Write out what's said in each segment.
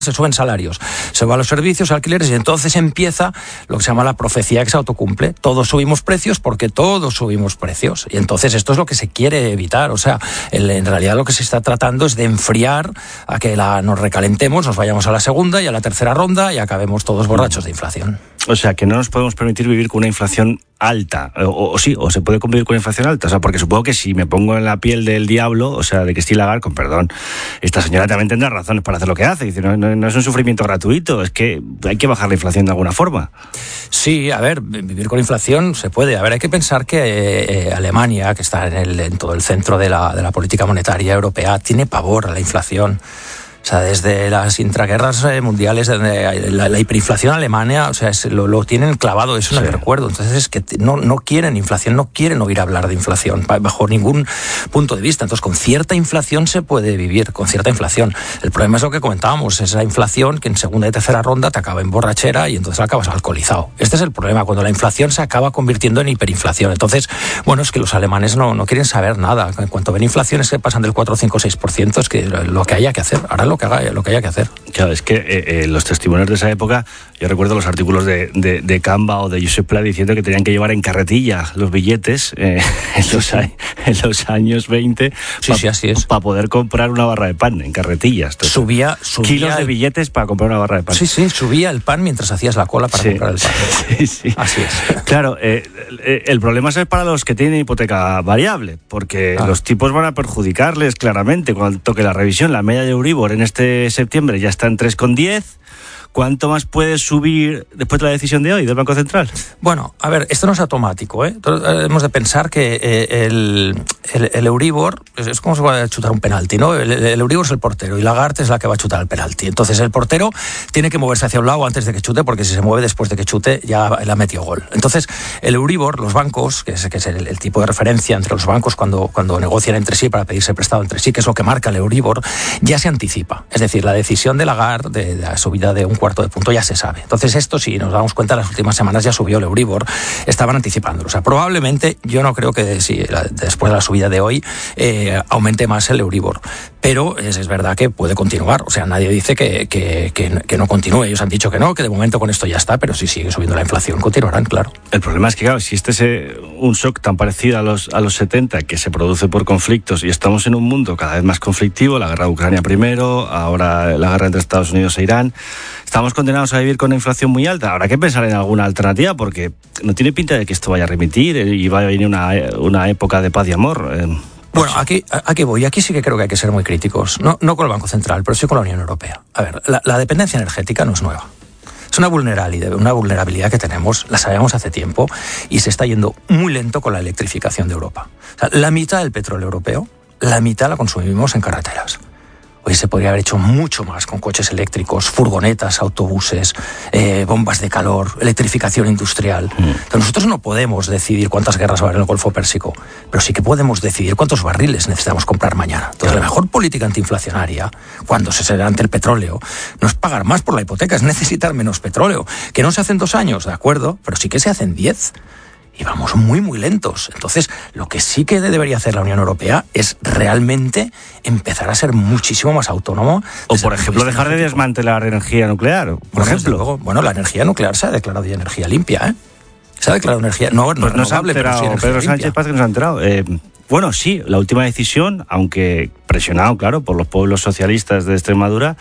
se suben salarios, se van los servicios, alquileres, y entonces empieza lo que se llama la profecía que se autocumple. Todos subimos precios porque todos subimos precios. Y entonces esto es lo que se quiere evitar. O sea, en realidad lo que se está tratando es de enfriar a que nos recalentemos, nos vayamos a la segunda y a la tercera ronda y acabemos todos borrachos de inflación. O sea, que no nos podemos permitir vivir con una inflación alta, o se puede convivir con una inflación alta, o sea, porque supongo que si me pongo en la piel del diablo, o sea, de Christine Lagarde, con perdón, esta señora también tendrá razones para hacer lo que hace. Dice, no es un sufrimiento gratuito, es que hay que bajar la inflación de alguna forma. Sí, a ver, vivir con inflación se puede. A ver, hay que pensar que Alemania, que está en todo el centro de la política monetaria europea, tiene pavor a la inflación. O sea, desde las intraguerras mundiales, la hiperinflación alemana, o sea, lo tienen clavado, eso no recuerdo. Entonces es que no quieren inflación, no quieren oír hablar de inflación, bajo ningún punto de vista. Entonces, con cierta inflación se puede vivir, con cierta inflación. El problema es lo que comentábamos, es la inflación que en segunda y tercera ronda te acaba en borrachera y entonces acabas alcoholizado. Este es el problema, cuando la inflación se acaba convirtiendo en hiperinflación. Entonces, bueno, es que los alemanes no quieren saber nada. En cuanto ven inflaciones que pasan del 4, 5, 6%, es que lo que haya que hacer. Ahora lo que haya que hacer. Claro, es que los testimonios de esa época, yo recuerdo los artículos de Camba o de Josep Pla diciendo que tenían que llevar en carretilla los billetes en los años 20 para poder comprar una barra de pan en carretillas. Entonces, subía kilos de billetes para comprar una barra de pan. Sí, subía el pan mientras hacías la cola para comprar el pan. Sí. Así es. Claro, el problema es para los que tienen hipoteca variable, porque los tipos van a perjudicarles claramente cuando toque la revisión. La media de Euribor en este septiembre ya está en 3,10. ¿Cuánto más puede subir después de la decisión de hoy del Banco Central? Bueno, a ver, esto no es automático, ¿eh? Hemos de pensar que el Euribor es como se va a chutar un penalti, ¿no? El Euribor es el portero y Lagarde es la que va a chutar el penalti. Entonces el portero tiene que moverse hacia un lado antes de que chute, porque si se mueve después de que chute ya le ha metido gol. Entonces el Euribor, los bancos, que es el tipo de referencia entre los bancos cuando negocian entre sí para pedirse prestado entre sí, que es lo que marca el Euribor, ya se anticipa. Es decir, la decisión de Lagarde de la subida de un cuarto de punto ya se sabe. Entonces esto, si nos damos cuenta, las últimas semanas ya subió el Euribor, estaban anticipándolo. O sea, probablemente, yo no creo que después de la subida de hoy aumente más el Euribor, pero es verdad que puede continuar. O sea, nadie dice que no continúe. Ellos han dicho que no, que de momento con esto ya está, pero si sigue subiendo la inflación continuarán, claro. El problema es que, claro, si este es un shock tan parecido a los 70, que se produce por conflictos, y estamos en un mundo cada vez más conflictivo, la guerra de Ucrania primero, ahora la guerra entre Estados Unidos e Irán, estamos condenados a vivir con una inflación muy alta. Habrá que pensar en alguna alternativa, porque no tiene pinta de que esto vaya a remitir y vaya a venir una época de paz y amor. Bueno, aquí voy. Aquí sí que creo que hay que ser muy críticos. No con el Banco Central, pero sí con la Unión Europea. A ver, la dependencia energética no es nueva. Es una vulnerabilidad que tenemos, la sabemos hace tiempo, y se está yendo muy lento con la electrificación de Europa. O sea, la mitad del petróleo europeo, la mitad la consumimos en carreteras. Hoy se podría haber hecho mucho más con coches eléctricos, furgonetas, autobuses, bombas de calor, electrificación industrial. Entonces, nosotros no podemos decidir cuántas guerras va a haber en el Golfo Pérsico, pero sí que podemos decidir cuántos barriles necesitamos comprar mañana. Entonces, la mejor política antiinflacionaria, cuando se da ante el petróleo, no es pagar más por la hipoteca, es necesitar menos petróleo. Que no se hace en 2 años, de acuerdo, pero sí que se hace en 10. Y vamos muy, muy lentos. Entonces, lo que sí que debería hacer la Unión Europea es realmente empezar a ser muchísimo más autónomo. O, por ejemplo, dejar de desmantelar energía nuclear, por ejemplo. Luego, bueno, la energía nuclear se ha declarado ya energía limpia, ¿eh? Se ha declarado energía... No se ha enterado, Pedro Sánchez Paz, que nos ha enterado. Bueno, sí, la última decisión, aunque presionado, claro, por los pueblos socialistas de Extremadura,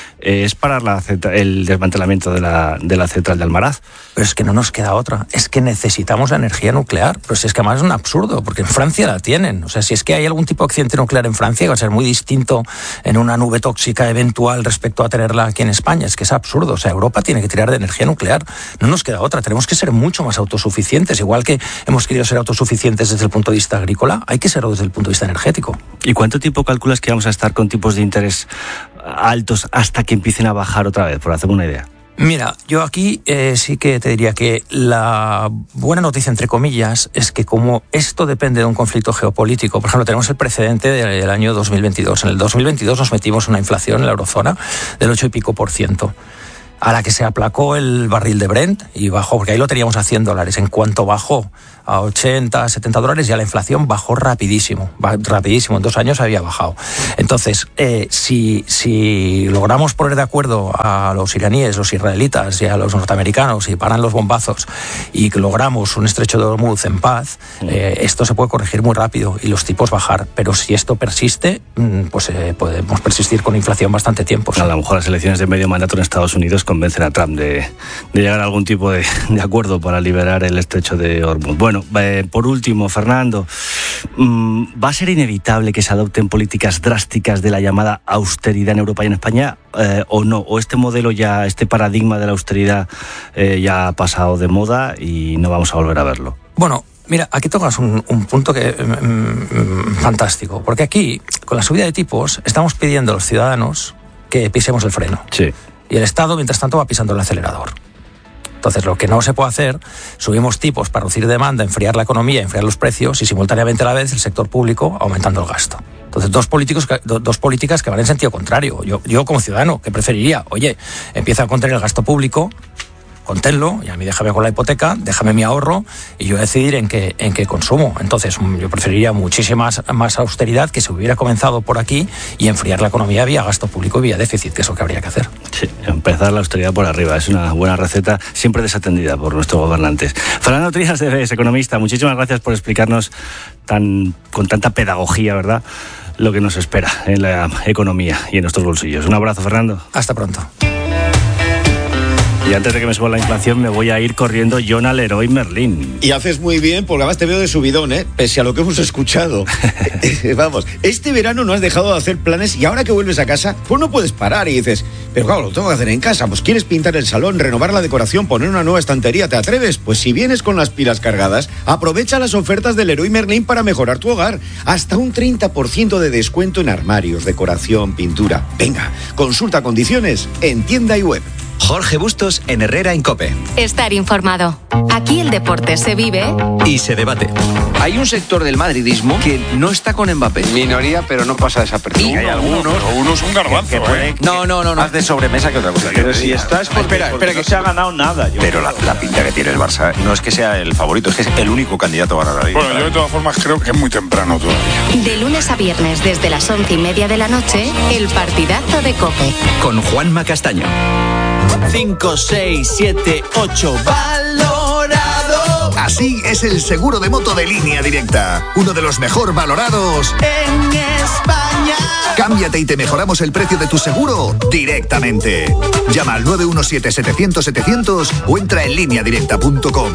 es parar el desmantelamiento de la central de Almaraz. Pero es que no nos queda otra. Es que necesitamos la energía nuclear. Pero si es que además es un absurdo, porque en Francia la tienen. O sea, si es que hay algún tipo de accidente nuclear en Francia, va a ser muy distinto en una nube tóxica eventual respecto a tenerla aquí en España. Es que es absurdo. O sea, Europa tiene que tirar de energía nuclear. No nos queda otra. Tenemos que ser mucho más autosuficientes. Igual que hemos querido ser autosuficientes desde el punto de vista agrícola, hay que serlo desde el punto de vista energético. ¿Y cuánto tiempo calculas que vamos a estar con tipos de interés altos hasta que empiecen a bajar otra vez, por hacerme una idea? Mira, yo aquí sí que te diría que la buena noticia, entre comillas, es que como esto depende de un conflicto geopolítico, por ejemplo, tenemos el precedente del año 2022. En el 2022 nos metimos una inflación en la eurozona del 8 y pico %. a la que se aplacó el barril de Brent y bajó, porque ahí lo teníamos a $100. En cuanto bajó a $80, $70, ya la inflación bajó rapidísimo, en 2 años había bajado. Entonces, si logramos poner de acuerdo a los iraníes, los israelitas y a los norteamericanos y paran los bombazos y logramos un estrecho de Hormuz en paz, esto se puede corregir muy rápido y los tipos bajar. Pero si esto persiste, pues podemos persistir con inflación bastante tiempo. ¿Sí? A lo mejor las elecciones de medio mandato en Estados Unidos convencen a Trump de llegar a algún tipo de acuerdo para liberar el estrecho de Hormuz. Bueno, por último, Fernando, ¿va a ser inevitable que se adopten políticas drásticas de la llamada austeridad en Europa y en España o no? ¿O este modelo ya, este paradigma de la austeridad ya ha pasado de moda y no vamos a volver a verlo? Bueno, mira, aquí tocas un punto que fantástico, porque aquí, con la subida de tipos, estamos pidiendo a los ciudadanos que pisemos el freno. Sí. Y el Estado, mientras tanto, va pisando el acelerador. Entonces, lo que no se puede hacer, subimos tipos para reducir demanda, enfriar la economía, enfriar los precios y simultáneamente a la vez el sector público aumentando el gasto. Entonces, dos políticas que van en sentido contrario. Yo como ciudadano, que preferiría, oye, empieza a contener el gasto público, conténlo, y a mí déjame con la hipoteca, déjame mi ahorro y yo decidir en qué consumo. Entonces yo preferiría muchísima más austeridad, que se hubiera comenzado por aquí y enfriar la economía vía gasto público y vía déficit, que es lo que habría que hacer. Sí, empezar la austeridad por arriba, es una buena receta, siempre desatendida por nuestros gobernantes. Fernando Trías de FES, economista, muchísimas gracias por explicarnos con tanta pedagogía, ¿verdad?, lo que nos espera en la economía y en nuestros bolsillos. Un abrazo, Fernando. Hasta pronto. Y antes de que me suba la inflación, me voy a ir corriendo yo al Leroy Merlin. Y haces muy bien, porque además te veo de subidón, pese a lo que hemos escuchado. Vamos, este verano no has dejado de hacer planes y ahora que vuelves a casa, pues no puedes parar y dices, pero claro, lo tengo que hacer en casa. Pues quieres pintar el salón, renovar la decoración, poner una nueva estantería, ¿te atreves? Pues si vienes con las pilas cargadas, aprovecha las ofertas del Leroy Merlin para mejorar tu hogar. Hasta un 30% de descuento en armarios, decoración, pintura. Venga, consulta condiciones en tienda y web. Jorge Bustos en Herrera en COPE. Estar informado. Aquí el deporte se vive y se debate. Hay un sector del madridismo que no está con Mbappé. Minoría, pero no pasa desapercibido. Y hay algunos. Uno es un garbanzo, No. Más de sobremesa que otra cosa. Pero si estás espera, que se ha ganado nada. Pero la pinta que tiene el Barça no es que sea el favorito, es que es el único candidato a ganar la Liga. Bueno, yo de todas formas creo que es muy temprano todavía. de lunes a viernes desde las 11:30 de la noche, el partidazo de COPE. Con Juanma Castaño. 5, 6, 7, 8, valorado. Así es el seguro de moto de Línea Directa, uno de los mejor valorados en España. Cámbiate y te mejoramos el precio de tu seguro directamente. Llama al 917-700-700 o entra en lineadirecta.com.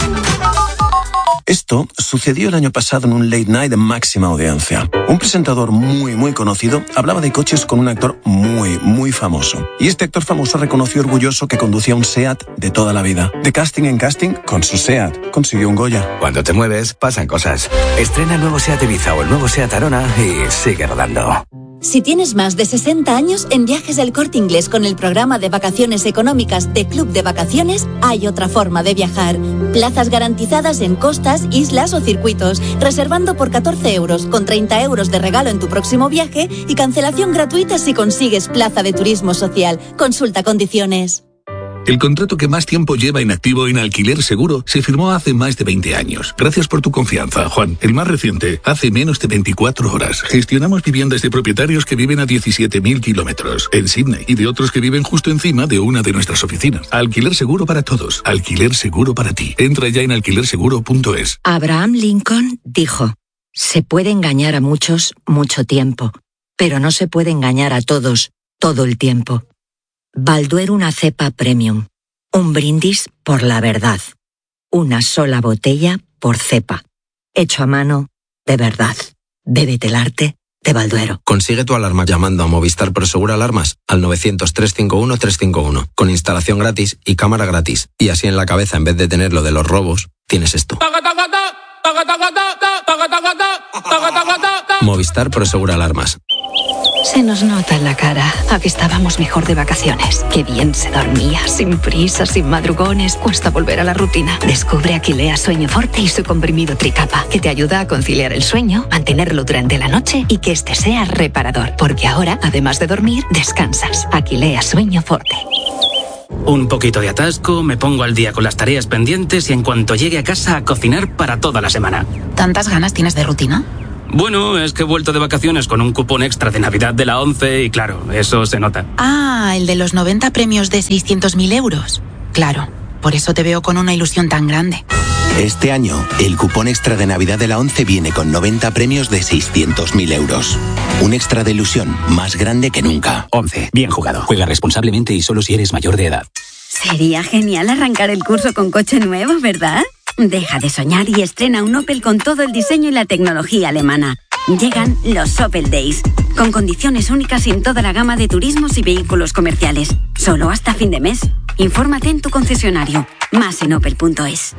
Esto sucedió el año pasado en un late night de máxima audiencia. Un presentador muy conocido hablaba de coches con un actor muy famoso. Y este actor famoso reconoció orgulloso que conducía un SEAT de toda la vida. De casting en casting, con su SEAT consiguió un Goya. Cuando te mueves, pasan cosas. Estrena el nuevo SEAT Ibiza o el nuevo SEAT Arona y sigue rodando. Si tienes más de 60 años, en Viajes del Corte Inglés con el programa de vacaciones económicas de Club de Vacaciones, hay otra forma de viajar. Plazas garantizadas en costas, islas o circuitos, reservando por 14 euros, con 30 euros de regalo en tu próximo viaje y cancelación gratuita si consigues plaza de turismo social. Consulta condiciones. El contrato que más tiempo lleva inactivo en Alquiler Seguro se firmó hace más de 20 años. Gracias por tu confianza, Juan. El más reciente, hace menos de 24 horas. Gestionamos viviendas de propietarios que viven a 17.000 kilómetros en Sydney y de otros que viven justo encima de una de nuestras oficinas. Alquiler Seguro para todos. Alquiler Seguro para ti. Entra ya en alquilerseguro.es. Abraham Lincoln dijo: se puede engañar a muchos mucho tiempo, pero no se puede engañar a todos todo el tiempo. Balduero, una cepa premium. Un brindis por la verdad. Una sola botella por cepa. Hecho a mano, de verdad. Bébete el arte de Balduero. Consigue tu alarma llamando a Movistar Prosegur Alarmas al 900-351-351. Con instalación gratis y cámara gratis. Y así en la cabeza, en vez de tener lo de los robos, tienes esto. Movistar Prosegur Alarmas. Se nos nota en la cara. A que estábamos mejor de vacaciones. Qué bien se dormía, sin prisa, sin madrugones. Cuesta volver a la rutina. Descubre Aquilea Sueño Forte y su comprimido Tricapa, que te ayuda a conciliar el sueño, mantenerlo durante la noche y que este sea reparador. Porque ahora, además de dormir, descansas. Aquilea Sueño Forte. Un poquito de atasco, me pongo al día con las tareas pendientes y en cuanto llegue a casa a cocinar para toda la semana. ¿Tantas ganas tienes de rutina? Bueno, es que he vuelto de vacaciones con un cupón extra de Navidad de la 11 y claro, eso se nota. Ah, el de los 90 premios de 600.000 euros. Claro, por eso te veo con una ilusión tan grande. Este año, el cupón extra de Navidad de la 11 viene con 90 premios de 600.000 euros. Un extra de ilusión más grande que nunca. 11. Bien jugado. Juega responsablemente y solo si eres mayor de edad. Sería genial arrancar el curso con coche nuevo, ¿verdad? Deja de soñar y estrena un Opel con todo el diseño y la tecnología alemana. Llegan los Opel Days, con condiciones únicas en toda la gama de turismos y vehículos comerciales. Solo hasta fin de mes. Infórmate en tu concesionario. Más en opel.es.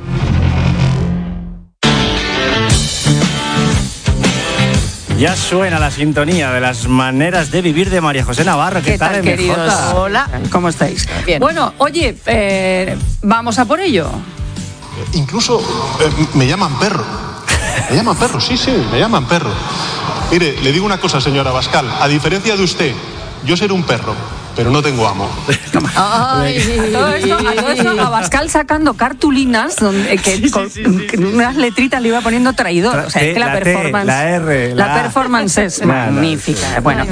Ya suena la sintonía de las maneras de vivir de María José Navarro. ¿Qué tal, queridos? Hola, ¿cómo estáis? Bien. Bueno, oye, vamos a por ello. Incluso me llaman perro. Me llaman perro, sí, me llaman perro. Mire, le digo una cosa, señora Abascal. A diferencia de usted, yo seré un perro, pero no tengo amo. Ay, a todo esto, Abascal sacando cartulinas donde, con unas letritas le iba poniendo traidor. O sea, es que la performance. La R. La performance es magnífica. Bueno,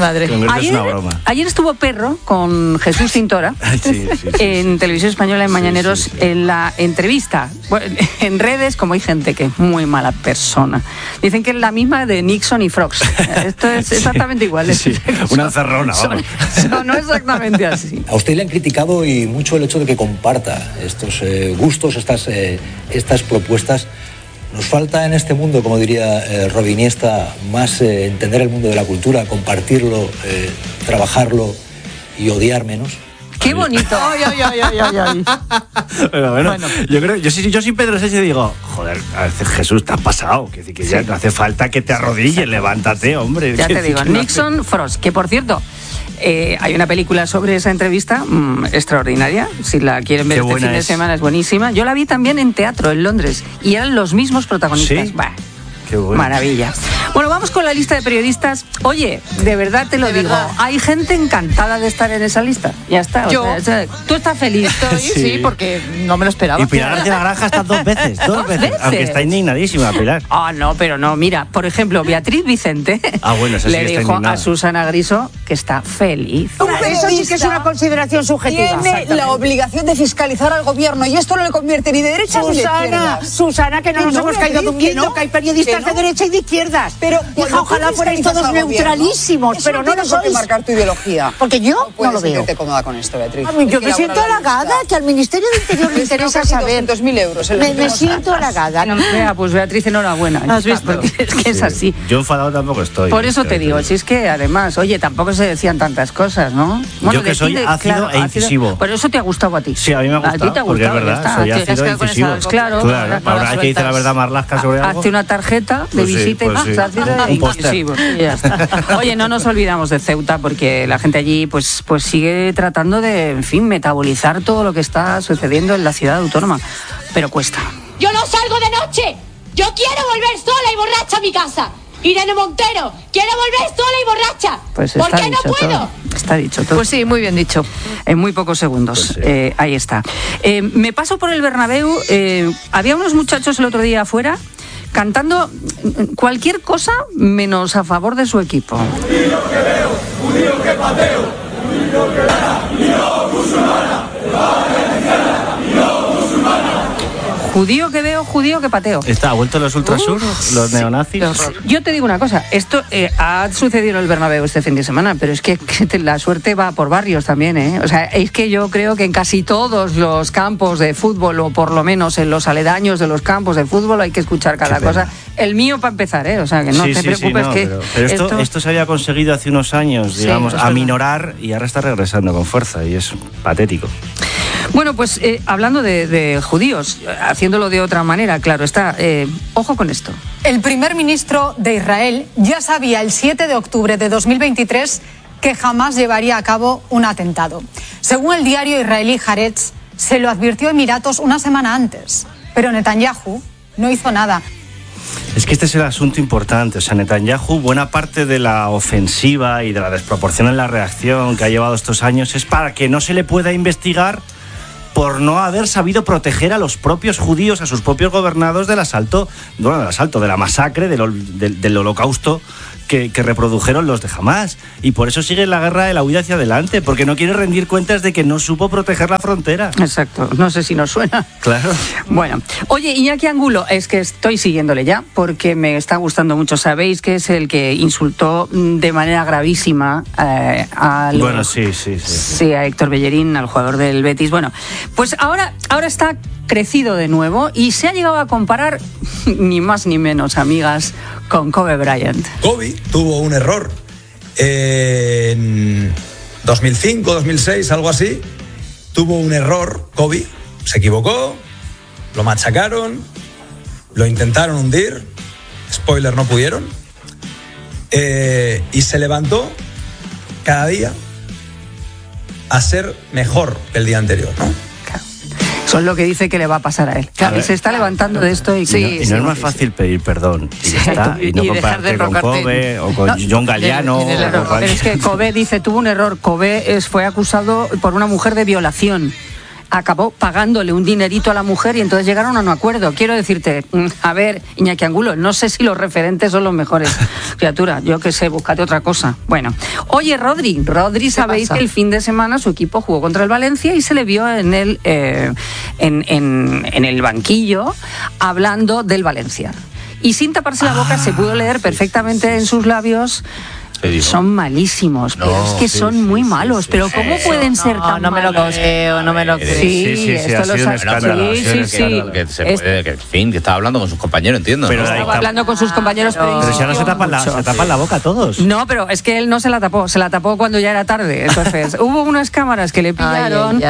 ayer estuvo Perro con Jesús Cintora en Televisión Española, en Mañaneros, en la entrevista. Bueno, en redes, como hay gente que es muy mala persona, dicen que es la misma de Nixon y Frogs. Esto es exactamente igual. Una encerrona, vamos. No exactamente así. A usted le han criticado y mucho el hecho de que comparta estos gustos, estas propuestas. Nos falta en este mundo, como diría Robin Iniesta, más entender el mundo de la cultura, compartirlo, trabajarlo y odiar menos. ¡Qué bonito! ¡Ay! Pero bueno, yo sin Pedro Sánchez digo, joder, a veces Jesús, te has pasado. Que ya no hace falta que te arrodilles, levántate, hombre. Ya te digo, Nixon Frost, que por cierto, hay una película sobre esa entrevista extraordinaria. Si la quieren ver este fin de semana, es buenísima. Yo la vi también en teatro en Londres y eran los mismos protagonistas. ¿Sí? Qué bueno. Maravilla. Bueno, vamos con la lista de periodistas. Oye, de verdad te lo digo, hay gente encantada de estar en esa lista. Ya está. Tú estás feliz. Sí, porque no me lo esperaba. Y Pilar de la Granja está dos veces. Aunque está indignadísima, Pilar. No, pero no. Mira, por ejemplo, Beatriz Vicente le dijo a Susana Griso que está feliz. Eso sí que es una consideración subjetiva. Tiene la obligación de fiscalizar al gobierno y esto no le convierte ni de derecha ni de izquierda. Susana, que no nos hemos caído de un viento, que hay periodistas de derecha y de izquierdas. Pero hija, ojalá fuerais todos neutralísimos, pero no lo sois. Que marcar tu ideología. Porque yo no lo veo. Sentirte cómoda con esto, Beatriz. Yo me siento halagada, que al Ministerio de Interior le interesa saber. 200.000 euros. Me siento halagada. Pues Beatriz, enhorabuena. ¿Has visto? Es que es así. Yo enfadado tampoco estoy. Por eso te digo, si es que además, oye, tampoco se decían tantas cosas, ¿no? Yo que soy ácido e incisivo. Por eso te ha gustado a ti. Sí, a mí me ha gustado. A ti te ha porque gustado. Es verdad, soy ácido e incisivo. Claro. Ahora hay que decir la verdad marlasca sobre algo. Hazte una tarjeta de visita y ya está. Oye, no nos olvidamos de Ceuta porque la gente allí pues sigue tratando de, en fin, metabolizar todo lo que está sucediendo en la ciudad autónoma. Pero cuesta. Yo no salgo de noche. Yo quiero volver sola y borracha a mi casa. Irene Montero, quiero volver sola y borracha. Pues ¿por qué no puedo? Todo. Está dicho todo. Pues sí, muy bien dicho. En muy pocos segundos. Ahí está. Me paso por el Bernabéu. Había unos muchachos el otro día afuera cantando cualquier cosa menos a favor de su equipo. Judío que veo, judío que pateo, judío que gana, y no musulmana, Judío que veo, judío que pateo. ¿Ha vuelto los ultrasur, los neonazis? Yo te digo una cosa, esto ha sucedido en el Bernabéu este fin de semana, pero es que la suerte va por barrios también, ¿eh? O sea, es que yo creo que en casi todos los campos de fútbol, o por lo menos en los aledaños de los campos de fútbol, hay que escuchar cada cosa. El mío para empezar, ¿eh? O sea, que no te preocupes pero esto se había conseguido hace unos años, digamos, aminorar y ahora está regresando con fuerza y es patético. Bueno, pues hablando de judíos, haciéndolo de otra manera, claro está, ojo con esto. El primer ministro de Israel ya sabía el 7 de octubre de 2023 que jamás llevaría a cabo un atentado. Según el diario israelí Haaretz, se lo advirtió Emiratos una semana antes, pero Netanyahu no hizo nada. Es que este es el asunto importante. O sea, Netanyahu, buena parte de la ofensiva y de la desproporción en la reacción que ha llevado estos años es para que no se le pueda investigar por no haber sabido proteger a los propios judíos, a sus propios gobernados de la masacre, del holocausto que reprodujeron los de Hamás. Y por eso sigue la guerra de la huida hacia adelante, porque no quiere rendir cuentas de que no supo proteger la frontera. Exacto, no sé si nos suena. Claro. Bueno, oye, Iñaki Angulo, es que estoy siguiéndole ya, porque me está gustando mucho. Sabéis que es el que insultó de manera gravísima a Héctor Bellerín, al jugador del Betis. Bueno, pues ahora está crecido de nuevo y se ha llegado a comparar, ni más ni menos, amigas, con Kobe Bryant. Kobe tuvo un error en 2005, 2006, algo así. Tuvo un error, Kobe, se equivocó, lo machacaron, lo intentaron hundir, spoiler, no pudieron, y se levantó cada día a ser mejor que el día anterior, ¿no? Eso es lo que dice que le va a pasar a él. Claro, se está levantando de esto y no es más fácil pedir perdón y no compararte con Kobe o con John Galliano. Pero es que Kobe dice, tuvo un error. Kobe fue acusado por una mujer de violación. Acabó pagándole un dinerito a la mujer y entonces llegaron a un acuerdo. Quiero decirte, a ver, Iñaki Angulo, no sé si los referentes son los mejores. Criatura, yo qué sé, búscate otra cosa. Bueno, oye, Rodri, sabéis que el fin de semana su equipo jugó contra el Valencia y se le vio en el banquillo hablando del Valencia. Y sin taparse la boca se pudo leer perfectamente en sus labios: son malísimos, pero es que son muy malos. Pero ¿cómo pueden ser tan malos? No me lo creo. Sí, esto lo sabes. Que en fin, que estaba hablando con sus compañeros, entiendo. Pero estaba hablando con sus compañeros, pero si ahora se tapan la boca todos. No, pero es que él no se la tapó, se la tapó cuando ya era tarde. Entonces, hubo unas cámaras que le pillaron.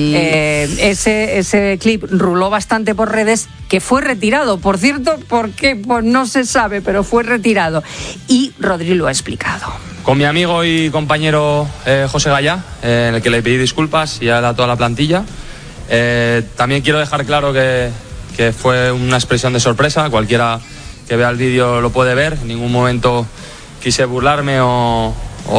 Ese clip ruló bastante por redes, que fue retirado. Por cierto, ¿por qué? Pues no se sabe, pero fue retirado. Y Rodri lo ha explicado. Con mi amigo y compañero José Gallá, en el que le pedí disculpas y a toda la plantilla. También quiero dejar claro que fue una expresión de sorpresa. Cualquiera que vea el vídeo lo puede ver. En ningún momento quise burlarme o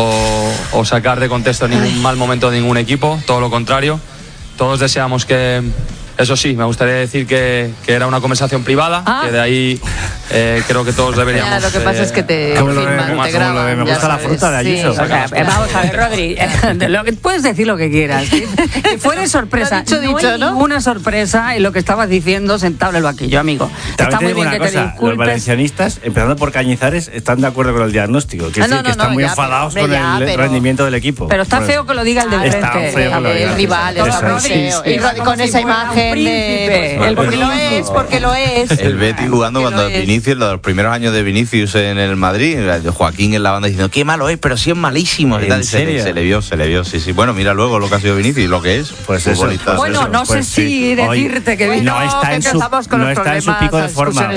sacar de contexto ningún mal momento de ningún equipo. Todo lo contrario. Todos deseamos que... Eso sí, me gustaría decir que era una conversación privada, que de ahí creo que todos deberíamos... Lo que pasa es que te filman, te graban. Me gusta la fruta de Ayuso. Sí, vamos a ver, Rodri, puedes decir lo que quieras. Que fue de sorpresa. No hay ninguna sorpresa en lo que estabas diciendo sentado en el banquillo, amigo. Está muy bien que te disculpes. Los valencianistas, empezando por Cañizares, están de acuerdo con el diagnóstico. Que están muy enfadados con el rendimiento del equipo. Pero está feo que lo diga el del frente. El rival, y con esa imagen... Porque lo es. El Betis jugando cuando Vinicius, los primeros años de Vinicius en el Madrid, Joaquín en la banda diciendo qué malo es, pero sí es malísimo. ¿En serio? Se le vio, sí. Bueno, mira luego lo que ha sido Vinicius, lo que es. Pues eso. Bueno, no sé si decirte que no está en su pico de forma.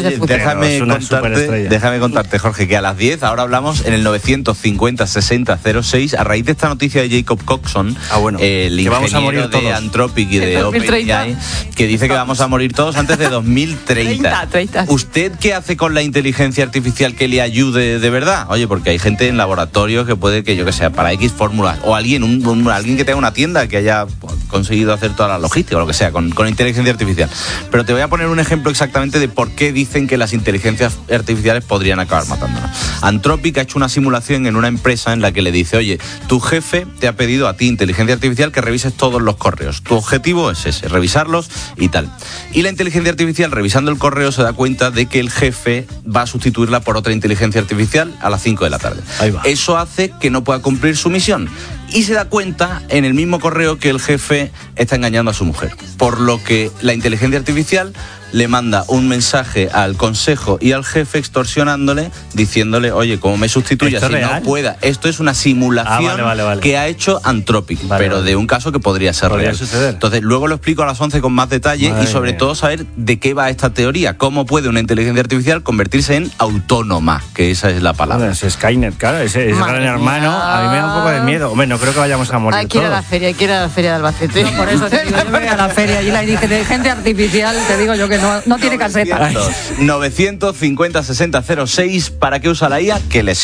Déjame contarte, Jorge, que a las 10 ahora hablamos en el 950-60-06 a raíz de esta noticia de Jacob Coxon, el ingeniero de Anthropic y de OpenAI, que dice que vamos a morir todos antes de 2030. 30. ¿Usted qué hace con la inteligencia artificial que le ayude de verdad? Oye, porque hay gente en laboratorios que puede que, yo que sé, para X fórmulas, o alguien que tenga una tienda que haya conseguido hacer toda la logística o lo que sea, con inteligencia artificial. Pero te voy a poner un ejemplo exactamente de por qué dicen que las inteligencias artificiales podrían acabar matándonos. Anthropic ha hecho una simulación en una empresa en la que le dice: oye, tu jefe te ha pedido a ti, inteligencia artificial, que revises todos los correos. Tu objetivo es ese, revisarlos y tal. Y la inteligencia artificial, revisando el correo, se da cuenta de que el jefe va a sustituirla por otra inteligencia artificial a las 5 de la tarde. Eso hace que no pueda cumplir su misión. Y se da cuenta en el mismo correo que el jefe está engañando a su mujer. Por lo que la inteligencia artificial le manda un mensaje al consejo y al jefe extorsionándole, diciéndole: oye, como me sustituyas, si no pueda. Esto es una simulación que ha hecho Anthropic, pero de un caso que podría ser real. Suceder. Entonces, luego lo explico a las 11 con más detalle y sobre todo saber de qué va esta teoría. Cómo puede una inteligencia artificial convertirse en autónoma, que esa es la palabra. Bueno, es Skynet, claro, ese gran hermano. A mí me da un poco de miedo. Hombre, no creo que vayamos a morir. Hay que ir a la feria de Albacete. No, por eso te digo, yo voy a la feria y la inteligencia artificial, te digo yo que no tiene caseta. 950-60-06, ¿para qué usa la IA? Que le sirva.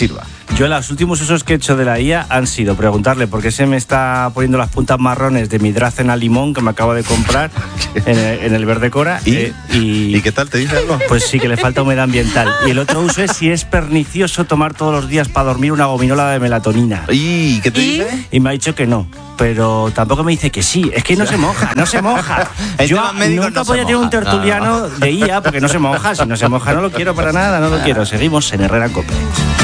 Yo los últimos usos que he hecho de la IA han sido preguntarle por qué se me está poniendo las puntas marrones de mi Dracena limón que me acabo de comprar en el Verde Cora. ¿Y qué tal? ¿Te dice algo? Pues sí, que le falta humedad ambiental. Y el otro uso es si es pernicioso tomar todos los días para dormir una gominola de melatonina. ¿Y qué te dice? Y me ha dicho que no. Pero tampoco me dice que sí. Es que no se moja. Yo nunca podía tener un tertuliano de IA porque no se moja. Si no se moja no lo quiero para nada, no lo quiero. Seguimos en Herrera en COPE.